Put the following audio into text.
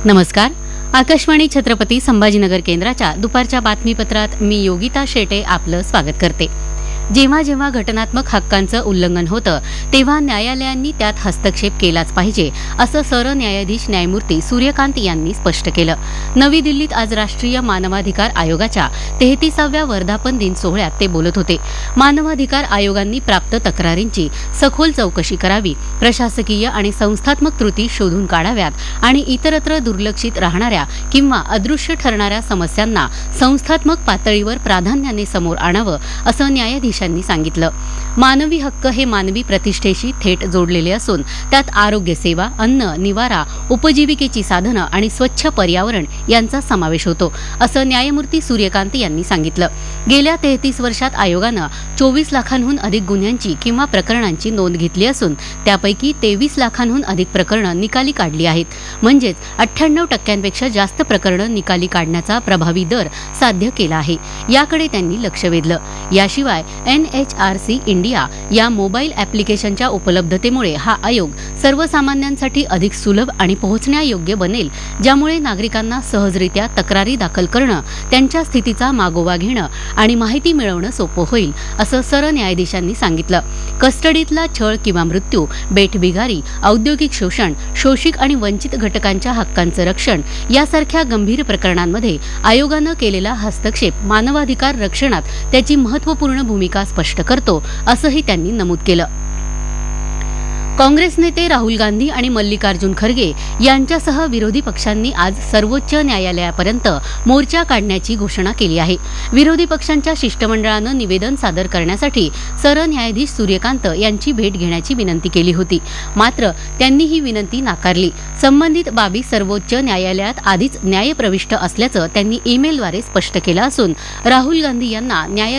नमस्कार. आकाशवाणी छत्रपती संभाजीनगर केंद्राच्या दुपारच्या बातमीपत्रात मी योगिता शेटे आपलं स्वागत करते. जेव्हा जेव्हा घटनात्मक हक्कांचं उल्लंघन होतं तेव्हा न्यायालयांनी त्यात हस्तक्षेप केलाच पाहिजे असं सरन्यायाधीश न्यायमूर्ती सूर्यकांत यांनी स्पष्ट केलं. नवी दिल्लीत आज राष्ट्रीय मानवाधिकार आयोगाच्या 33व्या वर्धापन दिन सोहळ्यात ते बोलत होते. मानवाधिकार आयोगांनी प्राप्त तक्रारींची सखोल चौकशी करावी, प्रशासकीय आणि संस्थात्मक त्रुटी शोधून काढाव्यात आणि इतरत्र दुर्लक्षित राहणाऱ्या किंवा अदृश्य ठरणाऱ्या समस्यांना संस्थात्मक पातळीवर प्राधान्याने समोर आणावं असं न्यायाधीश सांगितलं. मानवी हक्क हे मानवी प्रतिष्ठेशी थेट जोडलेले असून त्यात आरोग्य सेवा, अन्न, निवारा, उपजीविकेची साधनं आणि स्वच्छ पर्यावरण यांचा समावेश होतो असं न्यायमूर्ती सूर्यकांत यांनी सांगितलं. गेल्या 33 वर्षात आयोगानं 24 लाखांहून अधिक गुन्ह्यांची किंवा प्रकरणांची नोंद घेतली असून त्यापैकी 23 लाखांहून अधिक प्रकरणं निकाली काढली आहेत. म्हणजेच 98% जास्त प्रकरणं निकाली काढण्याचा प्रभावी दर साध्य केला आहे. याकडे त्यांनी लक्ष वेधलं. याशिवाय NHRC इंडिया या मोबाईल ॲप्लिकेशनच्या उपलब्धतेमुळे हा आयोग सर्वसामान्यांसाठी अधिक सुलभ आणि पोहोचण्यायोग्य बनेल, ज्यामुळे नागरिकांना सहजरित्या तक्रारी दाखल करणं, त्यांच्या स्थितीचा मागोवा घेणं आणि माहिती मिळवणं सोपं होईल असं सरन्यायाधीशांनी सांगितलं. कस्टडीतला छळ किंवा मृत्यू, बेठबिगारी, औद्योगिक शोषण, शोषित आणि वंचित घटकांच्या हक्कांचं रक्षण यासारख्या गंभीर प्रकरणांमध्ये आयोगानं केलेला हस्तक्षेप मानवाधिकार रक्षणात त्याची महत्त्वपूर्ण भूमिका स्पष्ट करतो असंही त्यांनी नमूद केलं. काँग्रेस नेते राहुल गांधी आणि मल्लिकार्जुन खरगे यांच्यासह विरोधी पक्षांनी आज सर्वोच्च न्यायालयापर्यंत मोर्चा काढण्याची घोषणा केली आहे. विरोधी पक्षांच्या शिष्टमंडळानं निवेदन सादर करण्यासाठी सरन्यायाधीश सूर्यकांत यांची भेट घेण्याची विनंती केली होती. मात्र त्यांनी ही विनंती नाकारली. संबंधित बाबी सर्वोच्च न्यायालयात आधीच न्यायप्रविष्ट असल्याचं त्यांनी ईमेलद्वारे स्पष्ट केलं असून राहुल गांधी यांना